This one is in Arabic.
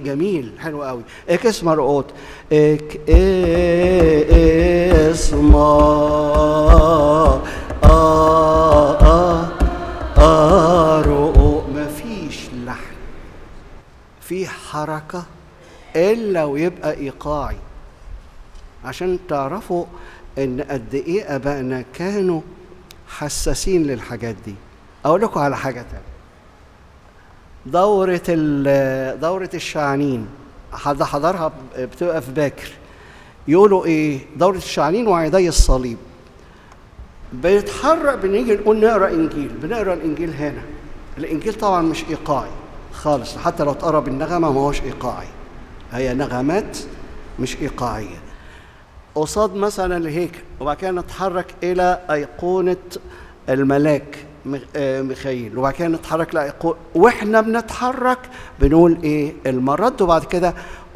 جميل حلو قوي. اك اسمع رؤوت، اك اسمع رؤوت. مفيش لحن، في حركة إلا ويبقى إيقاعي، عشان تعرفوا إن قد إيه آبائنا كانوا حساسين للحاجات دي. أقول لكم على حاجة تانية. دورة الشعانين حضرها بتبقى في باكر. يقولوا إيه؟ دورة الشعانين وعيدي الصليب. بيتحرك، بنيجي نقول نقرأ إنجيل، بنقرأ الإنجيل هنا. الإنجيل طبعا مش إيقاعي خالص، حتى لو تقرا بالنغمة ما هوش إيقاعي، هي نغمات مش إيقاعية. قصاد مثلا الهيكل، وبعد كده نتحرك إلى أيقونة الملاك ميخائيل، وبعد كده نتحرك لأيقونة، وإحنا بنتحرك بنقول إيه؟ المرد، وبعد كده